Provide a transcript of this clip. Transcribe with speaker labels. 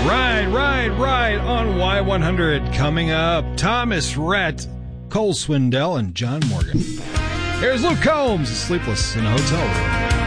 Speaker 1: Right on Y100. Coming up, Thomas Rhett, Cole Swindell, and John Morgan. Here's Luke Combs, Sleepless in a Hotel Room.